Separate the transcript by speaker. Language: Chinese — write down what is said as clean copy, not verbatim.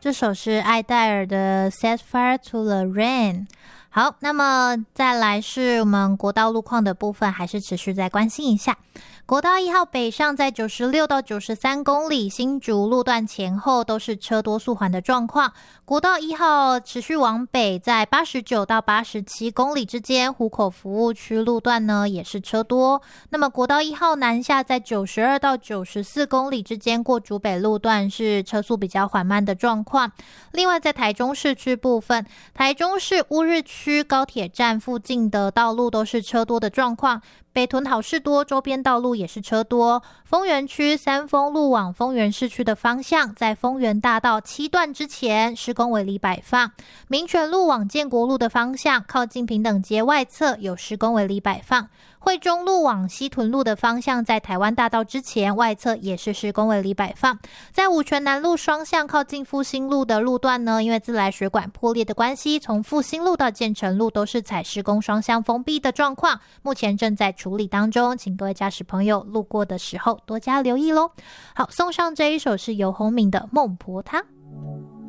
Speaker 1: 这首是艾戴尔的 Set Fire to the Rain。好，那么再来是我们国道路况的部分，还是持续再关心一下。国道1号北上在96到93公里，新竹路段前后都是车多速缓的状况。国道1号持续往北，在89到87公里之间，湖口服务区路段呢也是车多。那么国道1号南下在92到94公里之间，过竹北路段是车速比较缓慢的状况。另外在台中市区部分，台中市乌日区高铁站附近的道路都是车多的状况。北屯好事多周边道路也是车多，丰原区三丰路往丰原市区的方向，在丰原大道7段之前施工围篱摆放；民权路往建国路的方向，靠近平等街外侧有施工围篱摆放；惠中路往西屯路的方向，在台湾大道之前外侧也是施工围篱摆放。在五权南路双向靠近复兴路的路段呢，因为自来水管破裂的关系，从复兴路到建成路都是采施工双向封闭的状况，目前正在处理当中，请各位驾驶朋友路过的时候多加留意咯。好，送上这一首是游鸿明的《孟婆汤》。